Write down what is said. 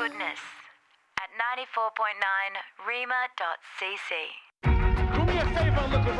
goodness at 94.9 rima.cc. Do me a favor and look